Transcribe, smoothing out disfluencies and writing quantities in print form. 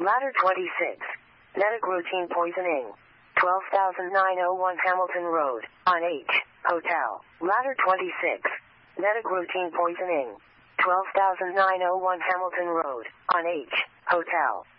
Ladder 26. Medic routine poisoning. 12,901 Hamilton Road, on H, Hotel. Ladder 26. Medic routine poisoning. 12,901 Hamilton Road, on H, Hotel.